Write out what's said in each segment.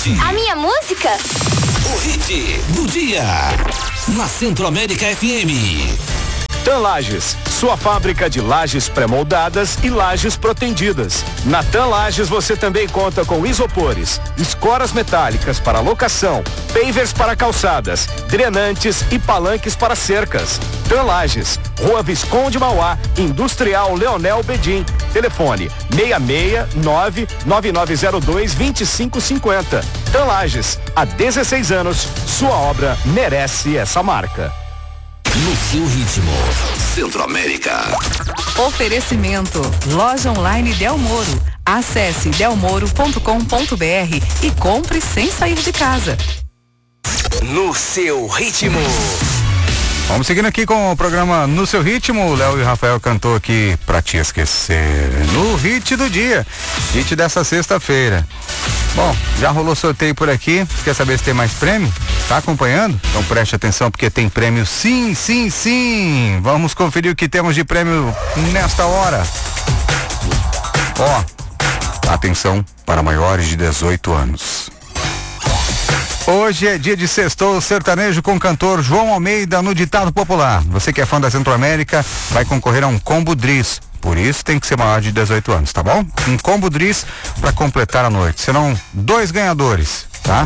hit. A minha música? O hit do dia. Na Centro-América FM. TAM Lages, sua fábrica de lajes pré-moldadas e lajes protendidas. Na TAM Lages você também conta com isopores, escoras metálicas para locação, pavers para calçadas, drenantes e palanques para cercas. TAM Lages, Rua Visconde Mauá, Industrial Leonel Bedim. Telefone 669-9902-2550. TAM Lages, há 16 anos, sua obra merece essa marca. No seu ritmo, Centro-América. Oferecimento, loja online Del Moro. Acesse delmoro.com.br e compre sem sair de casa. No seu ritmo. Vamos seguindo aqui com o programa No Seu Ritmo. O Léo e o Rafael cantou aqui Pra Te Esquecer. No hit do dia, hit dessa sexta-feira. Bom, já rolou sorteio por aqui. Quer saber se tem mais prêmio? Tá acompanhando? Então preste atenção porque tem prêmio sim, sim, sim. Vamos conferir o que temos de prêmio nesta hora. Ó, atenção para maiores de 18 anos. Hoje é dia de sextou sertanejo com o cantor João Almeida no ditado popular. Você que é fã da Centro-América vai concorrer a um combo Driz. Por isso tem que ser maior de 18 anos, tá bom? Um combo Driz para completar a noite. Serão 2 ganhadores, tá?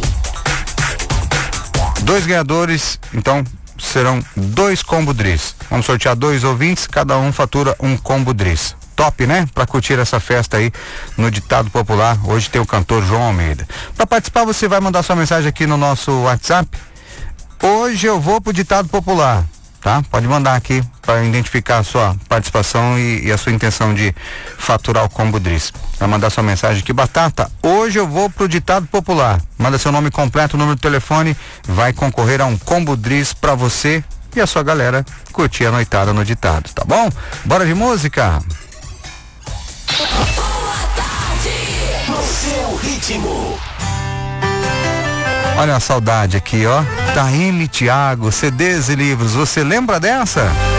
2 ganhadores, então serão 2 combo Driz. Vamos sortear 2 ouvintes, cada um fatura um combo Driz. Top, né? Pra curtir essa festa aí no ditado popular. Hoje tem o cantor João Almeida. Pra participar você vai mandar sua mensagem aqui no nosso WhatsApp. Hoje eu vou pro ditado popular, tá? Pode mandar aqui para identificar a sua participação e a sua intenção de faturar o combo Driz. Vai mandar sua mensagem aqui, Batata, hoje eu vou pro ditado popular. Manda seu nome completo, número de telefone, vai concorrer a um combo Driz pra você e a sua galera curtir a noitada no ditado, tá bom? Bora de música? No seu ritmo. Olha a saudade aqui, ó. Taime Thiago, CDs e livros. Você lembra dessa?